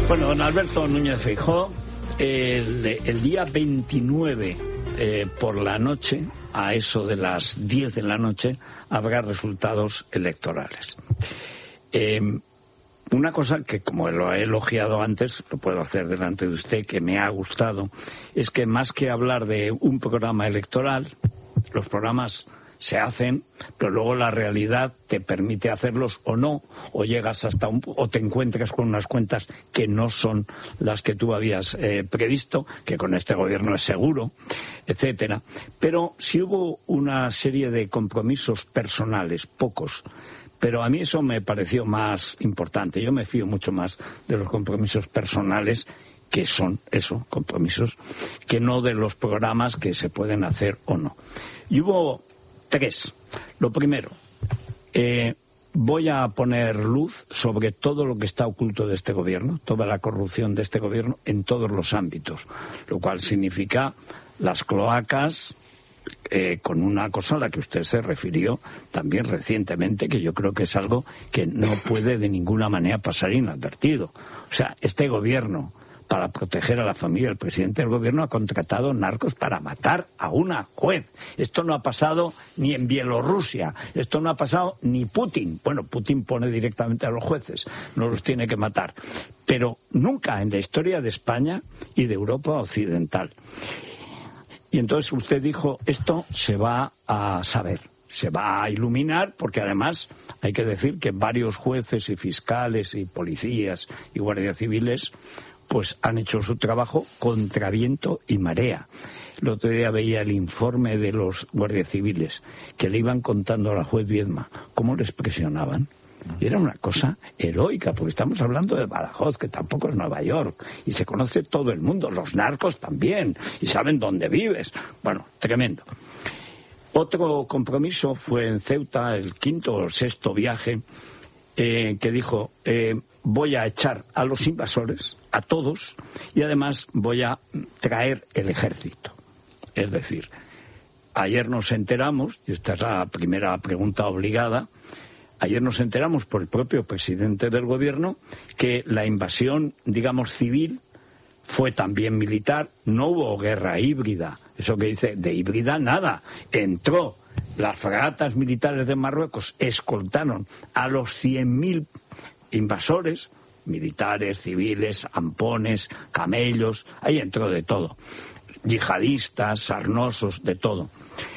Bueno, don Alberto Núñez Feijóo, el día 29 por la noche, a eso de las 10 de la noche, habrá resultados electorales. Una cosa que, como lo he elogiado antes, lo puedo hacer delante de usted, que me ha gustado, es que más que hablar de un programa electoral, los programas se hacen, pero luego la realidad te permite hacerlos o no, o llegas hasta o te encuentras con unas cuentas que no son las que tú habías previsto, que con este gobierno es seguro, etcétera. Pero sí hubo una serie de compromisos personales, pocos, pero a mí eso me pareció más importante. Yo me fío mucho más de los compromisos personales, que son eso, compromisos, que no de los programas que se pueden hacer o no. Y hubo 3. Lo primero, voy a poner luz sobre todo lo que está oculto de este gobierno, toda la corrupción de este gobierno en todos los ámbitos, lo cual significa las cloacas, con una cosa a la que usted se refirió también recientemente, que yo creo que es algo que no puede de ninguna manera pasar inadvertido. O sea, este gobierno, para proteger a la familia, el presidente del gobierno ha contratado narcos para matar a una juez. Esto no ha pasado ni en Bielorrusia, esto no ha pasado ni Putin. Bueno, Putin pone directamente a los jueces, no los tiene que matar. Pero nunca en la historia de España y de Europa occidental. Y entonces usted dijo, esto se va a saber, se va a iluminar, porque además hay que decir que varios jueces y fiscales y policías y guardias civiles pues han hecho su trabajo contra viento y marea. El otro día veía el informe de los guardias civiles que le iban contando a la juez Viedma cómo les presionaban. Y era una cosa heroica, porque estamos hablando de Badajoz, que tampoco es Nueva York, y se conoce todo el mundo, los narcos también, y saben dónde vives. Bueno, tremendo. Otro compromiso fue en Ceuta, el 5º o 6º viaje, que dijo, voy a echar a los invasores, a todos, y además voy a traer el ejército. Es decir, ayer nos enteramos, y esta es la primera pregunta obligada, ayer nos enteramos por el propio presidente del gobierno que la invasión, digamos, civil fue también militar, no hubo guerra híbrida. Eso que dice, de híbrida nada. Entró las fragatas militares de Marruecos, escoltaron a los 100.000 invasores, militares, civiles, ampones, camellos, ahí entró de todo. Yihadistas, sarnosos, de todo.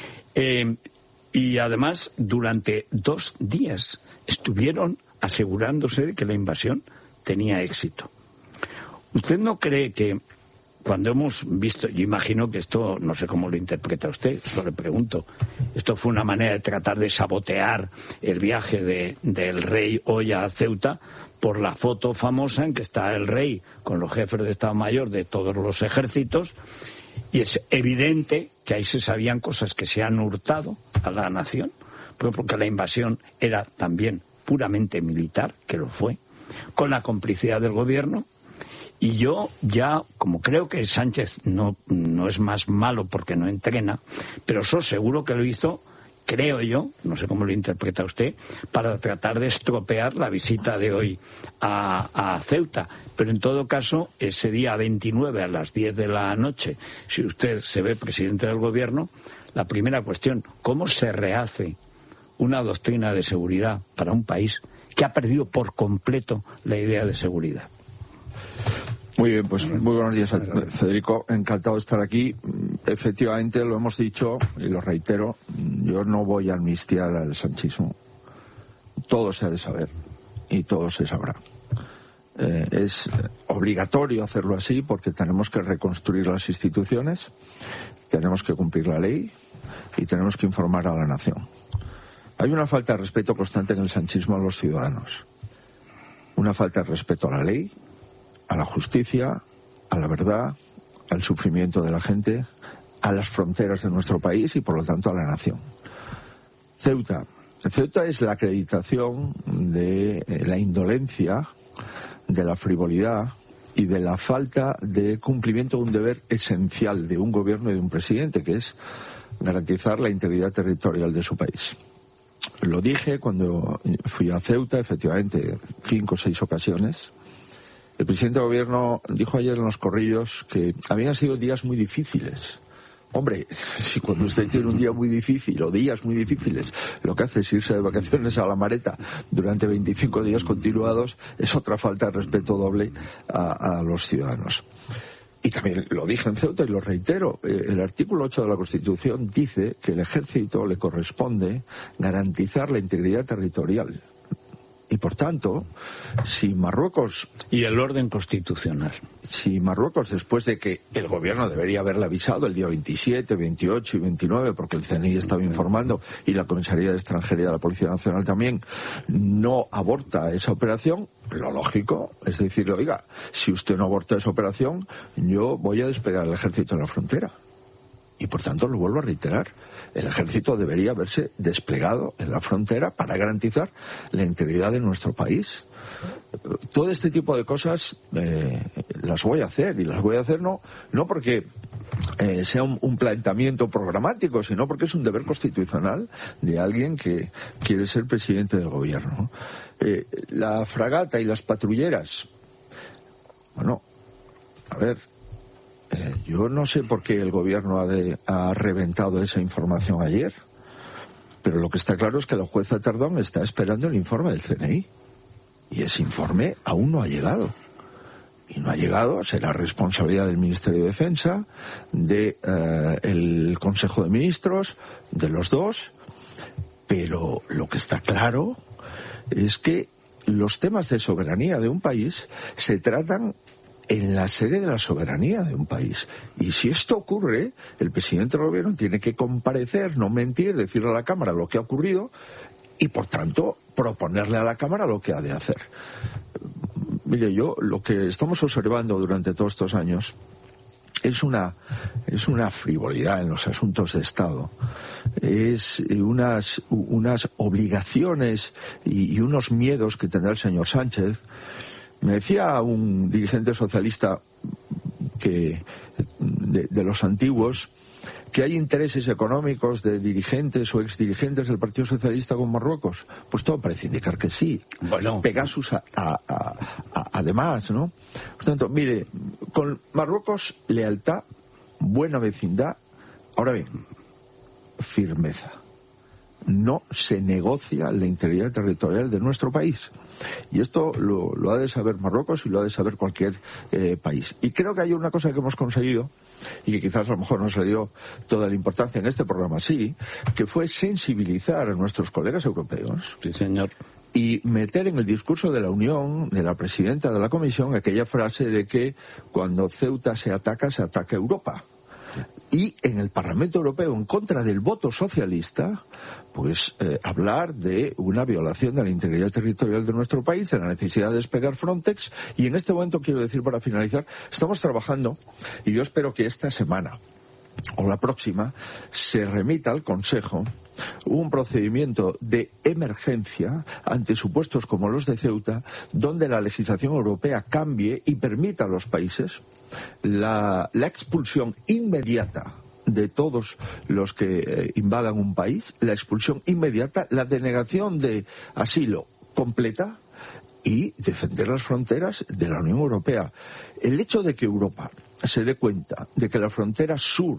Y además, durante 2 días estuvieron asegurándose de que la invasión tenía éxito. ¿Usted no cree que cuando hemos visto, yo imagino que esto, no sé cómo lo interpreta usted, eso le pregunto, esto fue una manera de tratar de sabotear el viaje del rey hoy a Ceuta por la foto famosa en que está el rey con los jefes de Estado Mayor de todos los ejércitos, y es evidente que ahí se sabían cosas que se han hurtado a la nación, porque la invasión era también puramente militar, que lo fue, con la complicidad del gobierno. Y yo ya, como creo que Sánchez no es más malo porque no entrena, pero eso seguro que lo hizo, creo yo, no sé cómo lo interpreta usted, para tratar de estropear la visita de hoy a Ceuta. Pero en todo caso, ese día 29 a las 10 de la noche, si usted se ve presidente del gobierno, la primera cuestión, ¿cómo se rehace una doctrina de seguridad para un país que ha perdido por completo la idea de seguridad? Muy bien, pues muy buenos días, Federico. Encantado de estar aquí. Efectivamente, lo hemos dicho y lo reitero, yo no voy a amnistiar al sanchismo. Todo se ha de saber y todo se sabrá. Es obligatorio hacerlo así porque tenemos que reconstruir las instituciones, tenemos que cumplir la ley y tenemos que informar a la nación. Hay una falta de respeto constante en el sanchismo a los ciudadanos. Una falta de respeto a la ley, a la justicia, a la verdad, al sufrimiento de la gente, a las fronteras de nuestro país y por lo tanto a la nación. Ceuta es la acreditación de la indolencia, de la frivolidad y de la falta de cumplimiento de un deber esencial de un gobierno y de un presidente, que es garantizar la integridad territorial de su país. Lo dije cuando fui a Ceuta, efectivamente, 5 o 6 ocasiones. El presidente de gobierno dijo ayer en Los Corrillos que habían sido días muy difíciles. Hombre, si cuando usted tiene un día muy difícil o días muy difíciles, lo que hace es irse de vacaciones a la Mareta durante 25 días continuados, es otra falta de respeto doble a los ciudadanos. Y también lo dije en Ceuta y lo reitero, el artículo 8 de la Constitución dice que el ejército le corresponde garantizar la integridad territorial. Y por tanto, si Marruecos... Y el orden constitucional. Si Marruecos, después de que el gobierno debería haberle avisado el día 27, 28 y 29, porque el CNI estaba informando y la Comisaría de Extranjería de la Policía Nacional también, no aborta esa operación, lo lógico es decirle, oiga, si usted no aborta esa operación, yo voy a desplegar el ejército en la frontera. Y por tanto, lo vuelvo a reiterar, el ejército debería haberse desplegado en la frontera para garantizar la integridad de nuestro país. Todo este tipo de cosas las voy a hacer, y las voy a hacer no porque sea un planteamiento programático, sino porque es un deber constitucional de alguien que quiere ser presidente del gobierno. La fragata y las patrulleras, bueno, a ver, yo no sé por qué el gobierno ha reventado esa información ayer, pero lo que está claro es que la jueza Tardón está esperando el informe del CNI. Y ese informe aún no ha llegado. Y no ha llegado, será responsabilidad del Ministerio de Defensa, del Consejo de Ministros, de los dos. Pero lo que está claro es que los temas de soberanía de un país se tratan en la sede de la soberanía de un país. Y si esto ocurre, el presidente del gobierno tiene que comparecer, no mentir, decirle a la Cámara lo que ha ocurrido y, por tanto, proponerle a la Cámara lo que ha de hacer. Mire, lo que estamos observando durante todos estos años es una frivolidad en los asuntos de Estado. Es unas obligaciones y unos miedos que tendrá el señor Sánchez. Me decía un dirigente socialista de los antiguos que hay intereses económicos de dirigentes o exdirigentes del Partido Socialista con Marruecos. Pues todo parece indicar que sí. Bueno. Pegasus además, ¿no? Por tanto, mire, con Marruecos lealtad, buena vecindad, ahora bien, firmeza. No se negocia la integridad territorial de nuestro país. Y esto lo ha de saber Marruecos y lo ha de saber cualquier país. Y creo que hay una cosa que hemos conseguido, y que quizás a lo mejor no se le dio toda la importancia en este programa, sí, que fue sensibilizar a nuestros colegas europeos. Sí, señor. Y meter en el discurso de la Unión, de la presidenta de la Comisión, aquella frase de que cuando Ceuta se ataca Europa. Y en el Parlamento Europeo, en contra del voto socialista, pues hablar de una violación de la integridad territorial de nuestro país, de la necesidad de desplegar Frontex. Y en este momento, quiero decir para finalizar, estamos trabajando, y yo espero que esta semana o la próxima se remita al Consejo un procedimiento de emergencia ante supuestos como los de Ceuta, donde la legislación europea cambie y permita a los países la expulsión inmediata de todos los que invadan un país, la expulsión inmediata, la denegación de asilo completa y defender las fronteras de la Unión Europea. El hecho de que Europa se dé cuenta de que la frontera sur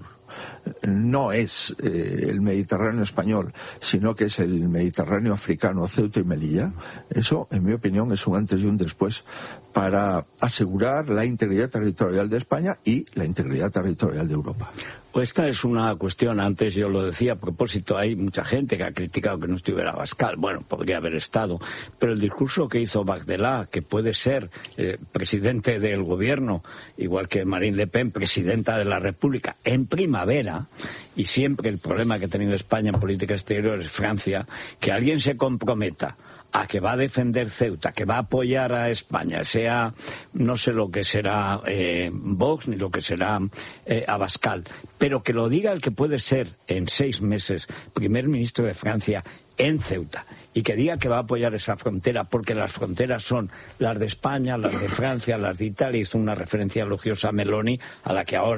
no es el Mediterráneo español, sino que es el Mediterráneo africano, Ceuta y Melilla, eso, en mi opinión, es un antes y un después para asegurar la integridad territorial de España y la integridad territorial de Europa. Esta es una cuestión, antes yo lo decía a propósito, hay mucha gente que ha criticado que no estuviera Abascal. Bueno, podría haber estado, pero el discurso que hizo Bagdelá, que puede ser presidente del gobierno, igual que Marine Le Pen, presidenta de la República, en primavera, y siempre el problema que ha tenido España en política exterior es Francia, que alguien se comprometa a que va a defender Ceuta, que va a apoyar a España, sea, no sé lo que será Vox ni lo que será Abascal, pero que lo diga el que puede ser en 6 meses primer ministro de Francia en Ceuta, y que diga que va a apoyar esa frontera, porque las fronteras son las de España, las de Francia, las de Italia. Hizo una referencia elogiosa a Meloni, a la que ahora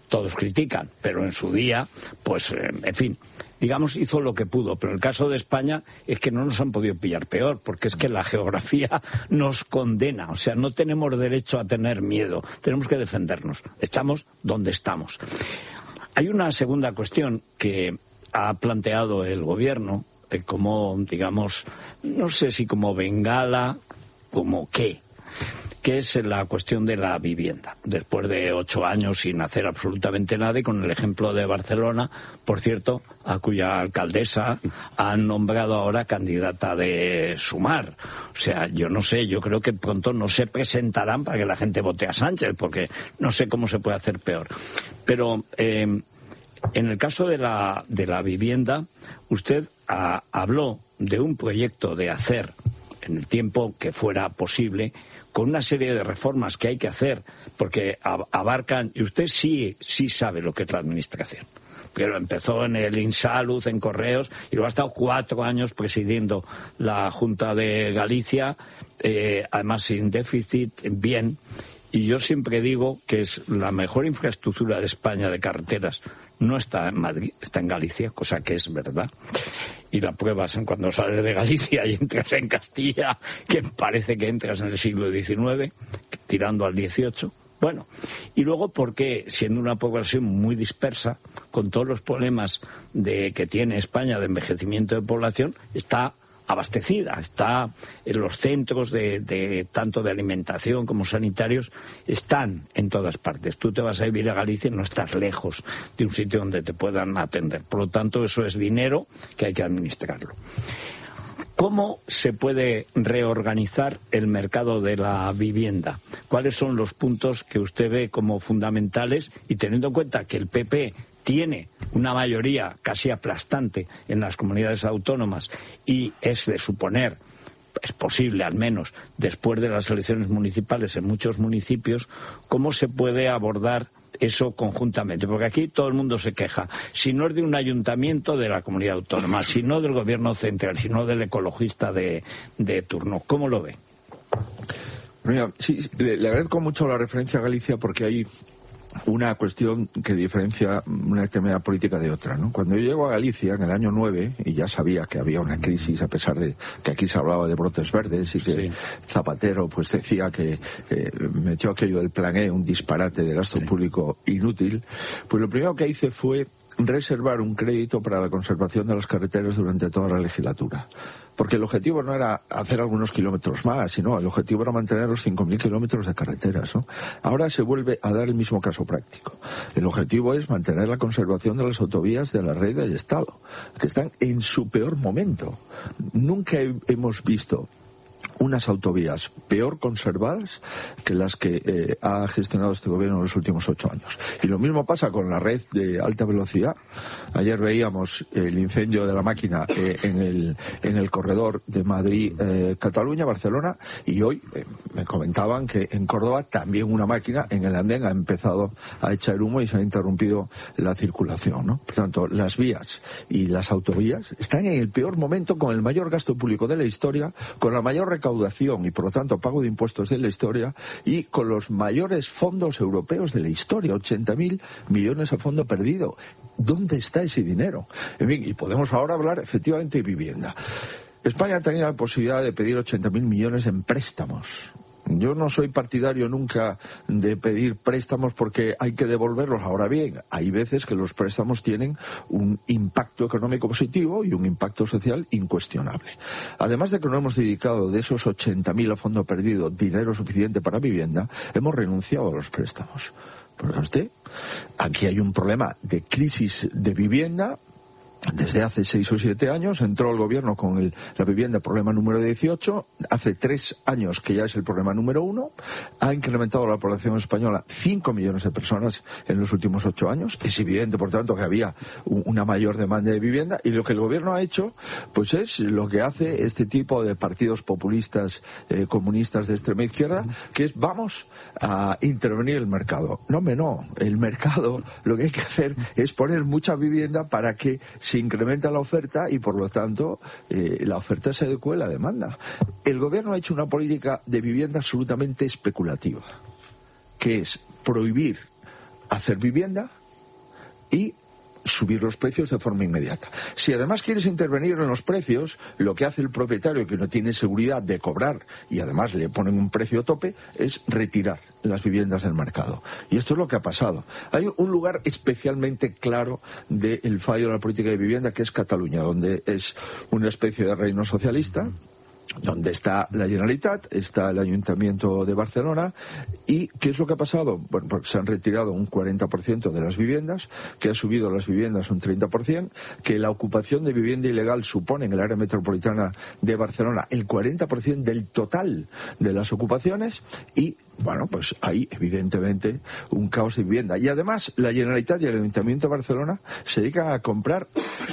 todos critican, pero en su día, pues, en fin, digamos, hizo lo que pudo. Pero el caso de España es que no nos han podido pillar peor, porque es que la geografía nos condena. O sea, no tenemos derecho a tener miedo, tenemos que defendernos. Estamos donde estamos. Hay una segunda cuestión que ha planteado el gobierno, como, digamos, no sé si como bengala, como qué, que es la cuestión de la vivienda. Después de 8 años sin hacer absolutamente nada, y con el ejemplo de Barcelona, por cierto, a cuya alcaldesa han nombrado ahora candidata de Sumar. O sea, yo no sé, yo creo que pronto no se presentarán para que la gente vote a Sánchez, porque no sé cómo se puede hacer peor. Pero en el caso de la vivienda, usted habló de un proyecto de hacer, en el tiempo que fuera posible, con una serie de reformas que hay que hacer, porque abarcan, y usted sí sabe lo que es la administración, pero empezó en el Insalud, en Correos, y luego ha estado 4 años presidiendo la Junta de Galicia, además sin déficit, bien. Y yo siempre digo que es la mejor infraestructura de España de carreteras no está en Madrid, está en Galicia, cosa que es verdad. Y la prueba es cuando sales de Galicia y entras en Castilla, que parece que entras en el siglo XIX, tirando al XVIII. Bueno, y luego porque, siendo una población muy dispersa, con todos los problemas que tiene España de envejecimiento de población, está abastecida, está en los centros de tanto de alimentación como sanitarios, están en todas partes. Tú te vas a vivir a Galicia y no estás lejos de un sitio donde te puedan atender. Por lo tanto, eso es dinero que hay que administrarlo. ¿Cómo se puede reorganizar el mercado de la vivienda? ¿Cuáles son los puntos que usted ve como fundamentales? Y teniendo en cuenta que el PP tiene una mayoría casi aplastante en las comunidades autónomas y es de suponer, es posible al menos, después de las elecciones municipales en muchos municipios, ¿cómo se puede abordar eso conjuntamente? Porque aquí todo el mundo se queja. Si no es de un ayuntamiento de la comunidad autónoma, si no del gobierno central, si no del ecologista de turno. ¿Cómo lo ve? Mira, sí, le agradezco mucho la referencia a Galicia porque hay una cuestión que diferencia una determinada política de otra, ¿no? Cuando yo llego a Galicia en el año 9, y ya sabía que había una crisis, a pesar de que aquí se hablaba de brotes verdes y que Zapatero pues decía que metió aquello del plan E, un disparate de gasto público inútil, pues lo primero que hice fue reservar un crédito para la conservación de las carreteras durante toda la legislatura. Porque el objetivo no era hacer algunos kilómetros más, sino el objetivo era mantener los 5.000 kilómetros de carreteras, ¿no? Ahora se vuelve a dar el mismo caso práctico. El objetivo es mantener la conservación de las autovías de la red del Estado, que están en su peor momento. Nunca hemos visto unas autovías peor conservadas que las que ha gestionado este gobierno en los últimos 8 años. Y lo mismo pasa con la red de alta velocidad. Ayer veíamos el incendio de la máquina en el corredor de Madrid-Cataluña, Barcelona, y hoy me comentaban que en Córdoba también una máquina en el andén ha empezado a echar humo y se ha interrumpido la circulación, ¿no? Por tanto, las vías y las autovías están en el peor momento, con el mayor gasto público de la historia, con la mayor recaudación y por lo tanto pago de impuestos de la historia y con los mayores fondos europeos de la historia, 80.000 millones a fondo perdido. ¿Dónde está ese dinero? En fin, y podemos ahora hablar efectivamente de vivienda. España tenía la posibilidad de pedir 80.000 millones en préstamos. Yo no soy partidario nunca de pedir préstamos porque hay que devolverlos. Ahora bien, hay veces que los préstamos tienen un impacto económico positivo y un impacto social incuestionable. Además de que no hemos dedicado de esos 80.000 a fondo perdido dinero suficiente para vivienda, hemos renunciado a los préstamos. Porque usted, aquí hay un problema de crisis de vivienda. Desde hace 6 o 7 años entró el gobierno con la vivienda problema número 18, hace 3 años que ya es el problema número 1, ha incrementado la población española 5 millones de personas en los últimos 8 años, es evidente por tanto que había una mayor demanda de vivienda y lo que el gobierno ha hecho pues es lo que hace este tipo de partidos populistas comunistas de extrema izquierda, que es vamos a intervenir el mercado. No, el mercado lo que hay que hacer es poner mucha vivienda para que se incrementa la oferta y por lo tanto la oferta se adecue a la demanda. El gobierno ha hecho una política de vivienda absolutamente especulativa, que es prohibir hacer vivienda y subir los precios de forma inmediata. Si además quieres intervenir en los precios, lo que hace el propietario, que no tiene seguridad de cobrar y además le ponen un precio tope, es retirar las viviendas del mercado. Y esto es lo que ha pasado. Hay un lugar especialmente claro del fallo de la política de vivienda, que es Cataluña, donde es una especie de reino socialista, donde está la Generalitat, está el Ayuntamiento de Barcelona. ¿Y qué es lo que ha pasado? Bueno, porque se han retirado un 40% de las viviendas, que ha subido las viviendas un 30%, que la ocupación de vivienda ilegal supone en el área metropolitana de Barcelona el 40% del total de las ocupaciones. Y bueno, pues hay evidentemente un caos de vivienda. Y además la Generalitat y el Ayuntamiento de Barcelona se dedican a comprar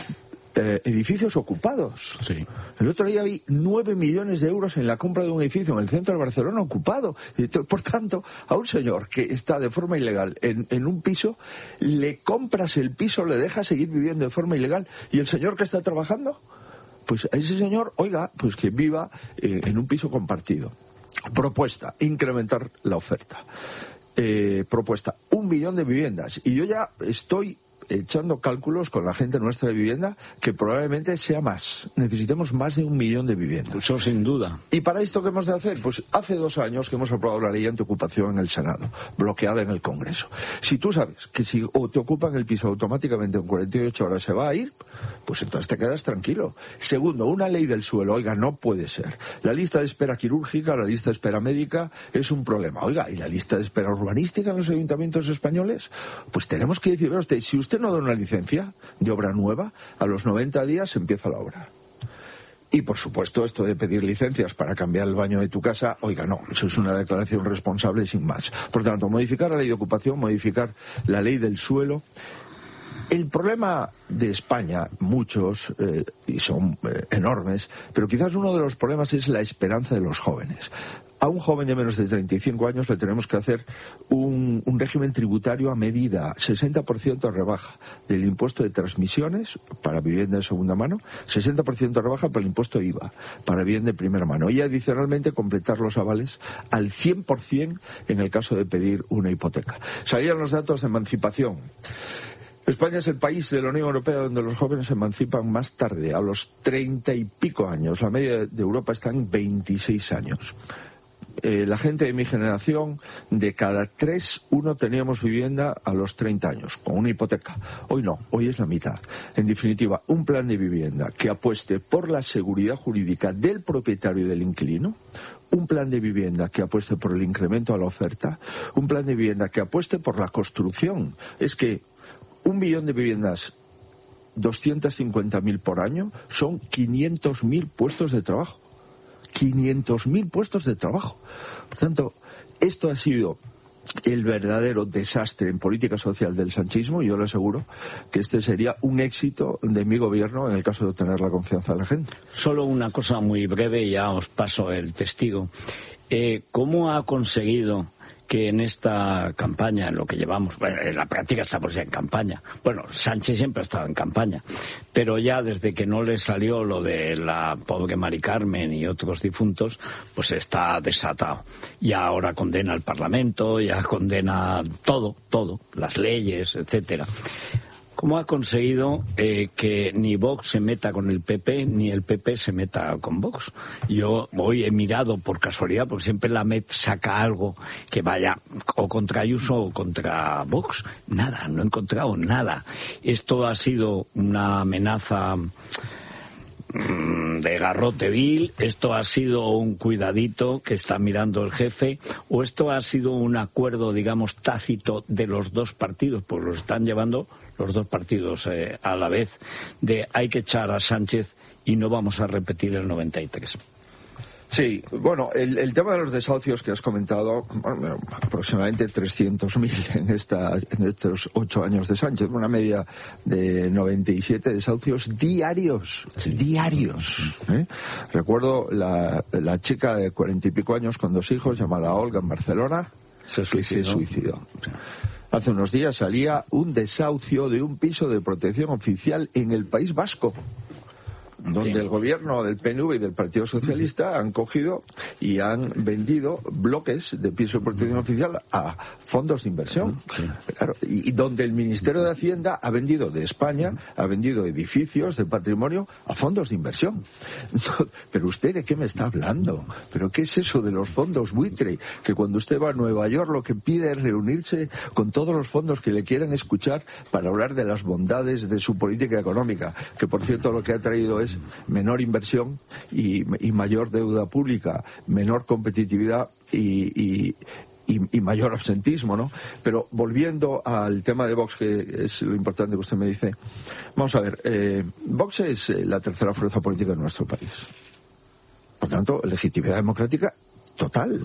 edificios ocupados. Sí. El otro día vi 9 millones de euros en la compra de un edificio en el centro de Barcelona ocupado. Y por tanto, a un señor que está de forma ilegal en un piso, le compras el piso, le dejas seguir viviendo de forma ilegal. ¿Y el señor que está trabajando? Pues a ese señor, oiga, pues que viva en un piso compartido. Propuesta, incrementar la oferta. Propuesta, 1 millón de viviendas. Y yo ya estoy echando cálculos con la gente nuestra de vivienda, que probablemente sea más. Necesitemos más de 1 millón de viviendas. Eso sin duda. ¿Y para esto qué hemos de hacer? Pues hace 2 años que hemos aprobado la ley antiocupación en el Senado, bloqueada en el Congreso. Si tú sabes que si te ocupan el piso automáticamente en 48 horas se va a ir, pues entonces te quedas tranquilo. Segundo, una ley del suelo. Oiga, no puede ser. La lista de espera quirúrgica, la lista de espera médica es un problema. Oiga, ¿y la lista de espera urbanística en los ayuntamientos españoles? Pues tenemos que decirle a usted, si usted no da una licencia de obra nueva, a los 90 días empieza la obra. Y por supuesto esto de pedir licencias para cambiar el baño de tu casa, oiga, no, eso es una declaración responsable sin más. Por tanto, modificar la ley de ocupación, modificar la ley del suelo. El problema de España, muchos, y son enormes, pero quizás uno de los problemas es la esperanza de los jóvenes. A un joven de menos de 35 años le tenemos que hacer un régimen tributario a medida, 60% rebaja del impuesto de transmisiones para vivienda de segunda mano, 60% rebaja para el impuesto IVA para vivienda de primera mano, y adicionalmente completar los avales al 100% en el caso de pedir una hipoteca. Salían los datos de emancipación. España es el país de la Unión Europea donde los jóvenes se emancipan más tarde, a los 30 y pico años. La media de Europa está en 26 años. La gente de mi generación, de cada 3, 1 teníamos vivienda a los 30 años, con una hipoteca. Hoy no, hoy es la mitad. En definitiva, un plan de vivienda que apueste por la seguridad jurídica del propietario y del inquilino, un plan de vivienda que apueste por el incremento a la oferta, un plan de vivienda que apueste por la construcción. Es que 1 millón de viviendas, 250.000 por año, son 500.000 puestos de trabajo. 500.000 puestos de trabajo. Por tanto, esto ha sido el verdadero desastre en política social del sanchismo, y yo le aseguro que este sería un éxito de mi gobierno en el caso de obtener la confianza de la gente. Solo una cosa muy breve y ya os paso el testigo. ¿Cómo ha conseguido que en esta campaña, en lo que llevamos, bueno, en la práctica estamos ya en campaña. Bueno, Sánchez siempre ha estado en campaña, pero ya desde que no le salió lo de la pobre Mari Carmen y otros difuntos, pues está desatado. Y ahora condena al Parlamento, ya condena todo, las leyes, etcétera. ¿Cómo ha conseguido que ni Vox se meta con el PP, ni el PP se meta con Vox? Yo hoy he mirado por casualidad, porque siempre la MET saca algo que vaya o contra Ayuso o contra Vox. Nada, no he encontrado nada. Esto ha sido una amenaza de garrote vil, esto ha sido un cuidadito que está mirando el jefe, o esto ha sido un acuerdo, digamos, tácito de los dos partidos, pues lo están llevando los dos partidos a la vez, de hay que echar a Sánchez y no vamos a repetir el 93. Sí, bueno, el tema de los desahucios que has comentado, bueno, aproximadamente 300.000 en estos 8 años de Sánchez, una media de 97 desahucios diarios, sí. Diarios. Recuerdo la chica de 40 y pico años con 2 hijos, llamada Olga, en Barcelona, que se suicidó. Hace unos días salía un desahucio de un piso de protección oficial en el País Vasco. donde el gobierno del PNV y del Partido Socialista han cogido y han vendido bloques de pisos de protección oficial a fondos de inversión. Claro, y donde el Ministerio de Hacienda ha vendido de España, ha vendido edificios de patrimonio a fondos de inversión. Pero usted, ¿de qué me está hablando? ¿Pero qué es eso de los fondos buitre? Que cuando usted va a Nueva York lo que pide es reunirse con todos los fondos que le quieran escuchar para hablar de las bondades de su política económica, que por cierto lo que ha traído es menor inversión y mayor deuda pública, menor competitividad y mayor absentismo, ¿no? Pero volviendo al tema de Vox, que es lo importante que usted me dice, vamos a ver, Vox es la tercera fuerza política de nuestro país. Por tanto, legitimidad democrática total.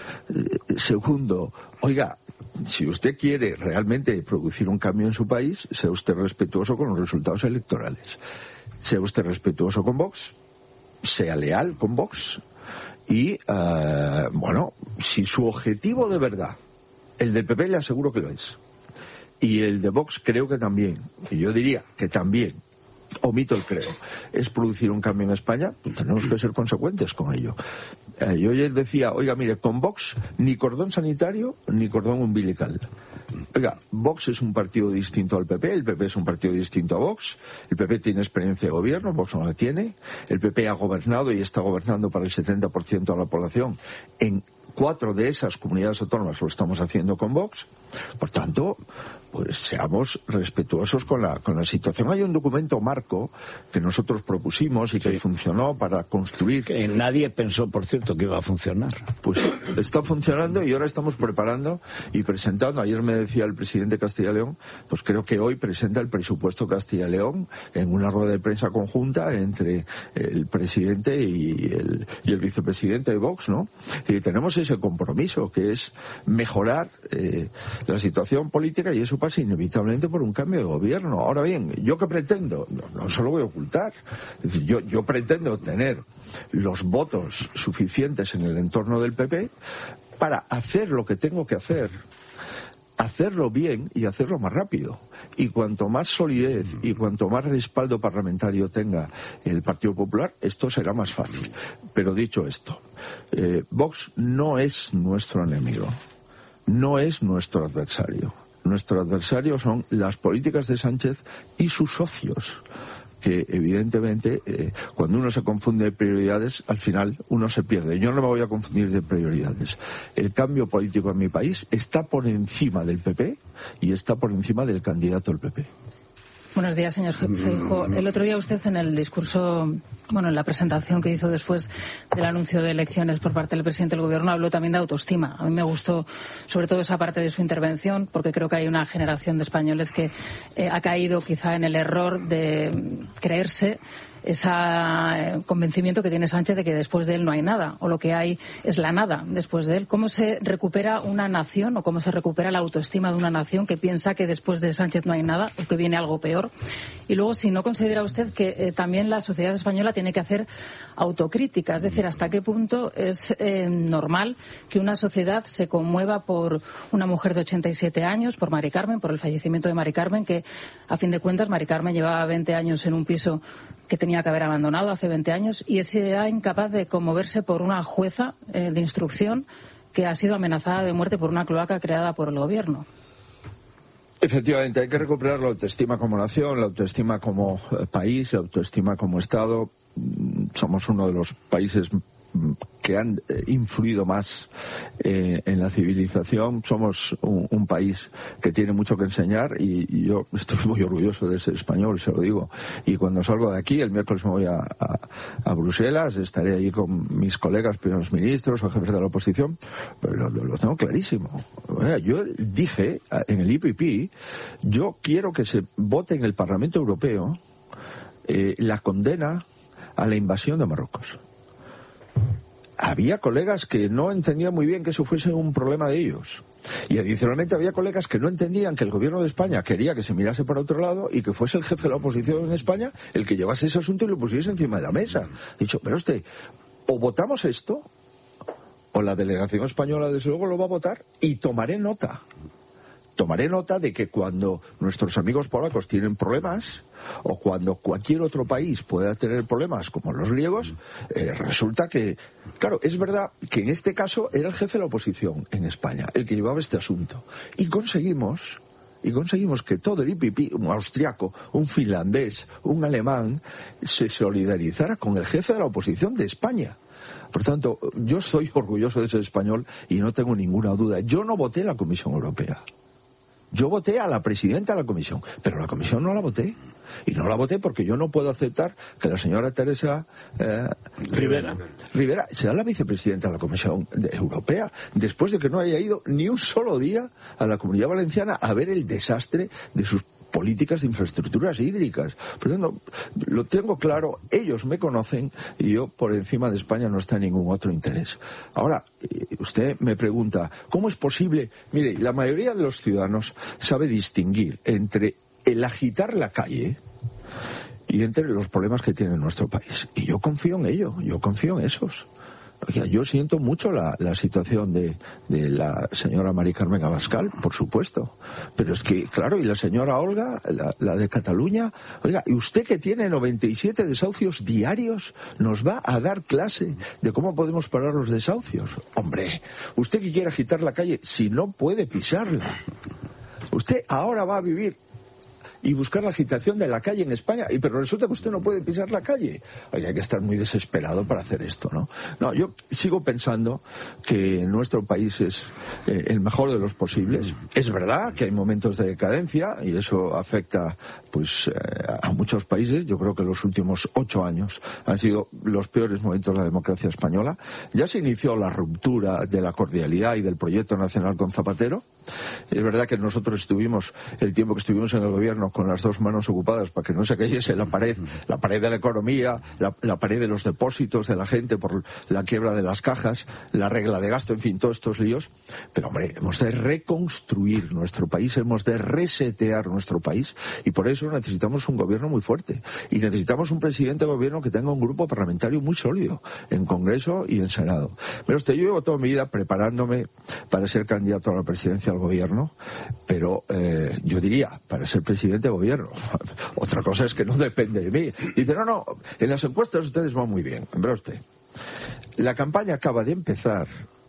Segundo, oiga, si usted quiere realmente producir un cambio en su país, sea usted respetuoso con los resultados electorales. Sea usted respetuoso con Vox, sea leal con Vox y, bueno, si su objetivo de verdad, el del PP le aseguro que lo es, y el de Vox creo que también, y yo diría que también, omito el creo, es producir un cambio en España, pues tenemos que ser consecuentes con ello. Yo ayer decía, oiga, mire, con Vox ni cordón sanitario ni cordón umbilical. Oiga, Vox es un partido distinto al PP, el PP es un partido distinto a Vox, el PP tiene experiencia de gobierno, Vox no la tiene, el PP ha gobernado y está gobernando para el 70% de la población. En 4 de esas comunidades autónomas lo estamos haciendo con Vox. Por tanto, pues seamos respetuosos con la situación. Hay un documento marco que nosotros propusimos y que funcionó para construir. Que nadie pensó, por cierto, que iba a funcionar. Pues está funcionando y ahora estamos preparando y presentando. Ayer me decía el presidente de Castilla y León, pues creo que hoy presenta el presupuesto Castilla y León en una rueda de prensa conjunta entre el presidente y el vicepresidente de Vox, ¿no? Y tenemos ese compromiso que es mejorar la situación política y eso pasa inevitablemente por un cambio de gobierno. Ahora bien, ¿yo qué pretendo? No se lo voy a ocultar. Es decir, yo pretendo tener los votos suficientes en el entorno del PP para hacer lo que tengo que hacer, hacerlo bien y hacerlo más rápido. Y cuanto más solidez y cuanto más respaldo parlamentario tenga el Partido Popular, esto será más fácil. Pero dicho esto, Vox no es nuestro enemigo, no es nuestro adversario. Nuestro adversario son las políticas de Sánchez y sus socios, que evidentemente cuando uno se confunde de prioridades, al final uno se pierde. Yo no me voy a confundir de prioridades. El cambio político en mi país está por encima del PP y está por encima del candidato del PP. Buenos días, señor Feijóo. El otro día usted en el discurso, bueno, en la presentación que hizo después del anuncio de elecciones por parte del presidente del Gobierno, habló también de autoestima. A mí me gustó sobre todo esa parte de su intervención, porque creo que hay una generación de españoles que ha caído quizá en el error de creerse ese convencimiento que tiene Sánchez de que después de él no hay nada, o lo que hay es la nada después de él. ¿Cómo se recupera una nación o cómo se recupera la autoestima de una nación que piensa que después de Sánchez no hay nada o que viene algo peor? Y luego, si no considera usted que también la sociedad española tiene que hacer autocrítica, es decir, hasta qué punto es normal que una sociedad se conmueva por una mujer de 87 años, por Mari Carmen, por el fallecimiento de Mari Carmen, que a fin de cuentas Mari Carmen llevaba 20 años en un piso que tenía que haber abandonado hace 20 años y sea incapaz de conmoverse por una jueza de instrucción que ha sido amenazada de muerte por una cloaca creada por el gobierno? Efectivamente, hay que recuperar la autoestima como nación, la autoestima como país, la autoestima como Estado. Somos uno de los países que han influido más en la civilización. Somos un país que tiene mucho que enseñar y yo estoy muy orgulloso de ser español, se lo digo. Y cuando salgo de aquí, el miércoles me voy a Bruselas, estaré allí con mis colegas primeros ministros o jefes de la oposición, pero lo tengo clarísimo. Yo dije en el IPP, yo quiero que se vote en el Parlamento Europeo la condena a la invasión de Marruecos. Había colegas que no entendían muy bien que eso fuese un problema de ellos. Y adicionalmente había colegas que no entendían que el gobierno de España quería que se mirase por otro lado y que fuese el jefe de la oposición en España el que llevase ese asunto y lo pusiese encima de la mesa. He dicho, pero o votamos esto, o la delegación española desde luego lo va a votar, y tomaré nota de que cuando nuestros amigos polacos tienen problemas, o cuando cualquier otro país pueda tener problemas como los griegos, resulta que, claro, es verdad que en este caso era el jefe de la oposición en España el que llevaba este asunto, y conseguimos que todo el IPP, un austriaco, un finlandés, un alemán, se solidarizara con el jefe de la oposición de España. Por tanto, yo estoy orgulloso de ser español y no tengo ninguna duda. Yo no voté la Comisión Europea. Yo voté a la presidenta de la Comisión, pero la Comisión no la voté. Y no la voté porque yo no puedo aceptar que la señora Teresa Rivera sea la vicepresidenta de la Comisión Europea, después de que no haya ido ni un solo día a la Comunidad Valenciana a ver el desastre de sus políticas de infraestructuras hídricas. Por lo tanto, lo tengo claro, ellos me conocen y yo por encima de España no está ningún otro interés. Ahora, usted me pregunta, ¿cómo es posible? Mire, la mayoría de los ciudadanos sabe distinguir entre el agitar la calle y entre los problemas que tiene nuestro país. Y yo confío en ello, yo confío en esos. Yo siento mucho la situación de la señora Mari Carmen Abascal, por supuesto. Pero es que, claro, y la señora Olga, la de Cataluña, oiga, y usted que tiene 97 desahucios diarios, nos va a dar clase de cómo podemos parar los desahucios. Hombre, usted que quiere agitar la calle, si no puede pisarla. Usted ahora va a vivir y buscar la agitación de la calle en España, pero resulta que usted no puede pisar la calle. Oye, hay que estar muy desesperado para hacer esto, ¿no? No, yo sigo pensando que nuestro país es el mejor de los posibles. Es verdad que hay momentos de decadencia y eso afecta pues a muchos países. Yo creo que los últimos 8 años han sido los peores momentos de la democracia española. Ya se inició la ruptura de la cordialidad y del proyecto nacional con Zapatero. Es verdad que nosotros estuvimos, el tiempo que estuvimos en el gobierno, con las 2 manos ocupadas para que no se cayese la pared de la economía, la pared de los depósitos de la gente por la quiebra de las cajas, la regla de gasto, en fin, todos estos líos. Pero hombre, hemos de reconstruir nuestro país, hemos de resetear nuestro país, y por eso necesitamos un gobierno muy fuerte, y necesitamos un presidente de gobierno que tenga un grupo parlamentario muy sólido, en Congreso y en Senado. Pero yo llevo toda mi vida preparándome para ser candidato a la presidencia del gobierno, pero yo diría, para ser presidente de gobierno. Otra cosa es que no depende de mí. Dice, no, en las encuestas ustedes van muy bien. Verá usted, la campaña acaba de empezar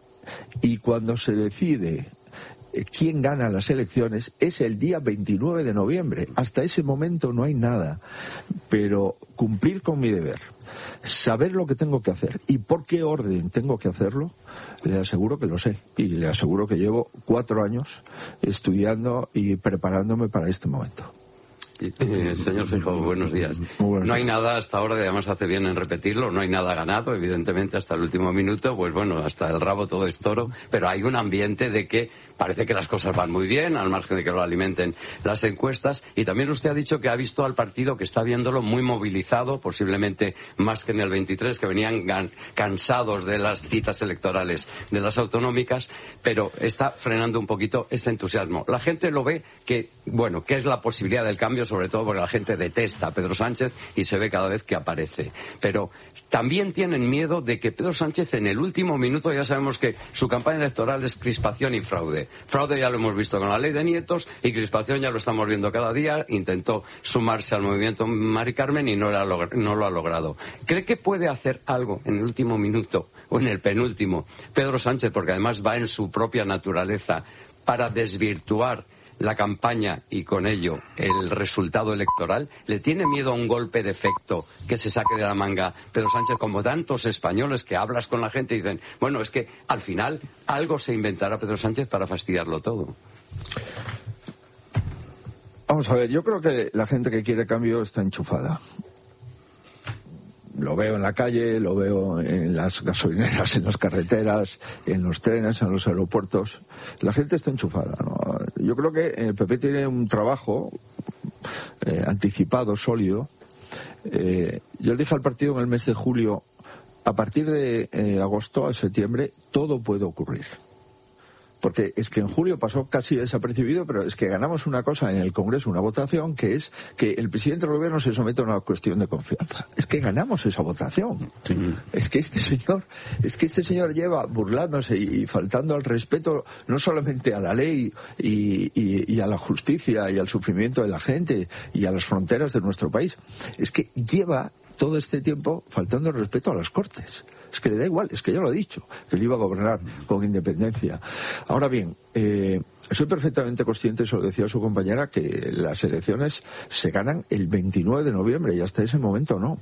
y cuando se decide quién gana las elecciones es el día 29 de noviembre. Hasta ese momento no hay nada. Pero cumplir con mi deber, saber lo que tengo que hacer y por qué orden tengo que hacerlo, le aseguro que lo sé. Y le aseguro que llevo 4 años estudiando y preparándome para este momento. Señor Feijóo, buenos días. No hay nada hasta ahora, además hace bien en repetirlo, no hay nada ganado, evidentemente, hasta el último minuto, pues bueno, hasta el rabo todo es toro, pero hay un ambiente de que parece que las cosas van muy bien, al margen de que lo alimenten las encuestas, y también usted ha dicho que ha visto al partido que está viéndolo muy movilizado, posiblemente más que en el 23, que venían cansados de las citas electorales de las autonómicas, pero está frenando un poquito este entusiasmo. La gente lo ve que, bueno, que es la posibilidad del cambio, sobre todo porque la gente detesta a Pedro Sánchez y se ve cada vez que aparece. Pero también tienen miedo de que Pedro Sánchez en el último minuto, ya sabemos que su campaña electoral es crispación y fraude. Fraude ya lo hemos visto con la ley de nietos y crispación ya lo estamos viendo cada día. Intentó sumarse al movimiento Mari Carmen y no lo ha logrado. ¿Cree que puede hacer algo en el último minuto o en el penúltimo Pedro Sánchez, porque además va en su propia naturaleza, para desvirtuar la campaña y con ello el resultado electoral? ¿Le tiene miedo a un golpe de efecto que se saque de la manga Pedro Sánchez, como tantos españoles que hablas con la gente y dicen, bueno, es que al final algo se inventará Pedro Sánchez para fastidiarlo todo? Vamos a ver, yo creo que la gente que quiere cambio está enchufada. Lo veo en la calle, lo veo en las gasolineras, en las carreteras, en los trenes, en los aeropuertos. La gente está enchufada, ¿no? Yo creo que el PP tiene un trabajo anticipado, sólido. Yo le dije al partido en el mes de julio, a partir de agosto a septiembre, todo puede ocurrir. porque es que en julio pasó casi desapercibido, pero es que ganamos una cosa en el Congreso, una votación, que es que el presidente del gobierno se somete a una cuestión de confianza. Es que ganamos esa votación. Sí. Es que este señor lleva burlándose y faltando al respeto no solamente a la ley y a la justicia y al sufrimiento de la gente y a las fronteras de nuestro país. Es que lleva todo este tiempo faltando el respeto a las Cortes. Es que le da igual, es que ya lo ha dicho, que él iba a gobernar con independencia. Ahora bien, soy perfectamente consciente, eso lo decía su compañera, que las elecciones se ganan el 29 de noviembre y hasta ese momento no.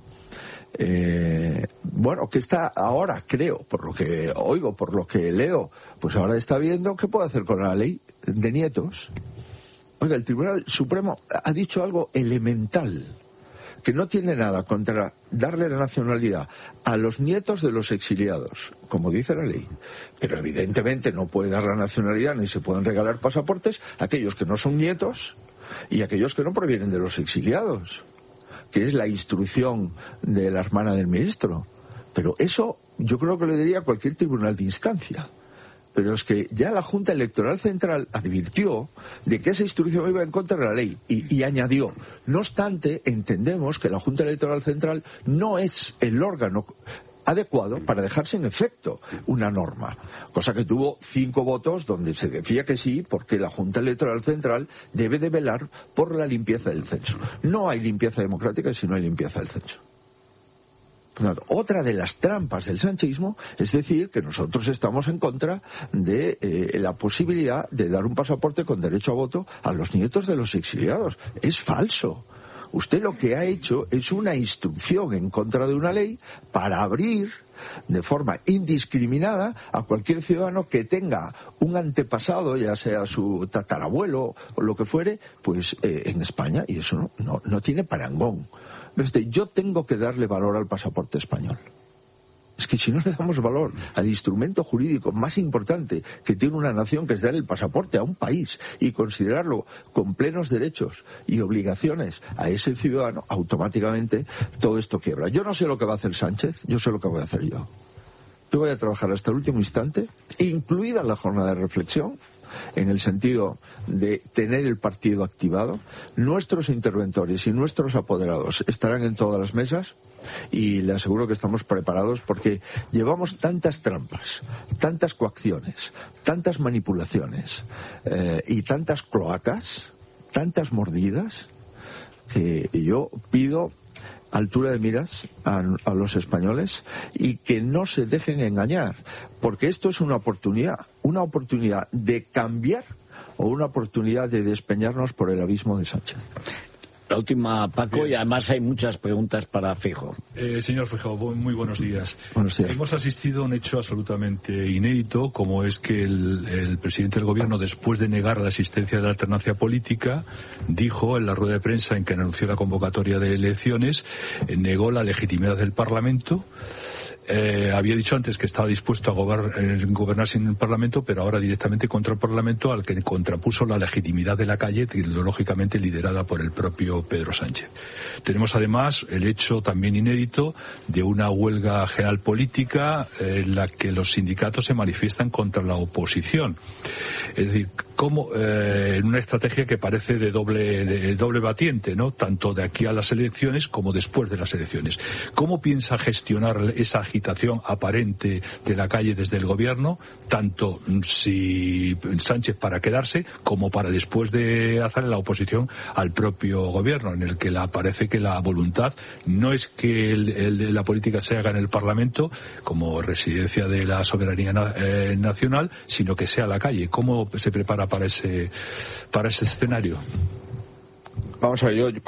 Bueno, que está ahora, creo, por lo que oigo, por lo que leo, pues ahora está viendo qué puede hacer con la ley de nietos. Oiga, el Tribunal Supremo ha dicho algo elemental, que no tiene nada contra darle la nacionalidad a los nietos de los exiliados, como dice la ley. Pero evidentemente no puede dar la nacionalidad ni se pueden regalar pasaportes a aquellos que no son nietos y a aquellos que no provienen de los exiliados, que es la instrucción de la hermana del ministro. Pero eso yo creo que lo diría cualquier tribunal de instancia. Pero es que ya la Junta Electoral Central advirtió de que esa instrucción iba en contra de la ley y añadió, no obstante, entendemos que la Junta Electoral Central no es el órgano adecuado para dejar sin efecto una norma, cosa que tuvo 5 votos donde se decía que sí, porque la Junta Electoral Central debe de velar por la limpieza del censo. No hay limpieza democrática si no hay limpieza del censo. Otra de las trampas del sanchismo es decir que nosotros estamos en contra de la posibilidad de dar un pasaporte con derecho a voto a los nietos de los exiliados. Es falso. Usted lo que ha hecho es una instrucción en contra de una ley para abrir de forma indiscriminada a cualquier ciudadano que tenga un antepasado, ya sea su tatarabuelo o lo que fuere, pues en España, y eso no tiene parangón. Yo tengo que darle valor al pasaporte español. Es que si no le damos valor al instrumento jurídico más importante que tiene una nación, que es dar el pasaporte a un país y considerarlo con plenos derechos y obligaciones a ese ciudadano, automáticamente todo esto quiebra. Yo no sé lo que va a hacer Sánchez, yo sé lo que voy a hacer yo. Yo voy a trabajar hasta el último instante, incluida la jornada de reflexión, en el sentido de tener el partido activado. Nuestros interventores y nuestros apoderados estarán en todas las mesas y le aseguro que estamos preparados porque llevamos tantas trampas, tantas coacciones, tantas manipulaciones y tantas cloacas, tantas mordidas, que yo pido altura de miras a los españoles y que no se dejen engañar, porque esto es una oportunidad de cambiar o una oportunidad de despeñarnos por el abismo de Sánchez. La última, Paco. Bien. Y además hay muchas preguntas para Feijóo. Señor Feijóo, muy buenos días. Buenos días. Hemos asistido a un hecho absolutamente inédito, como es que el presidente del gobierno, después de negar la existencia de la alternancia política, dijo en la rueda de prensa en que anunció la convocatoria de elecciones, negó la legitimidad del Parlamento. Había dicho antes que estaba dispuesto a gobernar sin el Parlamento, pero ahora directamente contra el Parlamento, al que contrapuso la legitimidad de la calle, lógicamente liderada por el propio Pedro Sánchez. Tenemos además el hecho también inédito de una huelga general política en la que los sindicatos se manifiestan contra la oposición. Es decir, como en una estrategia que parece de doble batiente, ¿no? Tanto de aquí a las elecciones como después de las elecciones. ¿Cómo piensa gestionar esa agitación aparente de la calle desde el gobierno, tanto si Sánchez para quedarse como para después de hacer la oposición al propio gobierno, en el que parece que la voluntad no es que la política se haga en el Parlamento como residencia de la soberanía nacional, sino que sea la calle? ¿Cómo se prepara para ese escenario? Vamos a ver, yo